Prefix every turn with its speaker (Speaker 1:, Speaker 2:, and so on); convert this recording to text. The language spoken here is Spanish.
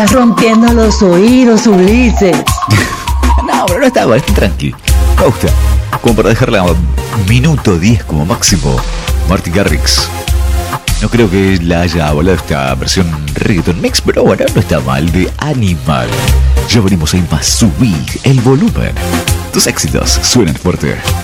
Speaker 1: Estás rompiendo los oídos, Ulises.
Speaker 2: No, pero no estaba, está tranqui. Me gusta. Como para dejarla minuto 10 como máximo. Martin Garrix. No creo que la haya volado esta versión reggaeton mix, pero bueno, no está mal, de Animal. Ya venimos ahí más, subí el volumen. Tus éxitos suenan fuerte.